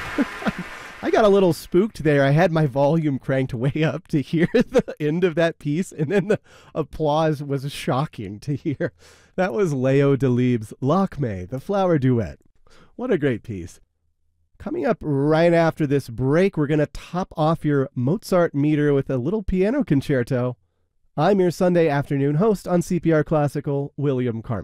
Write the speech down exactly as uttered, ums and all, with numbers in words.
I got a little spooked there. I had my volume cranked way up to hear the end of that piece, and then the applause was shocking to hear. That was Leo Delibes' Lakme, the Flower Duet. What a great piece. Coming up right after this break, we're going to top off your Mozart meter with a little piano concerto. I'm your Sunday afternoon host on C P R Classical, William Carmen.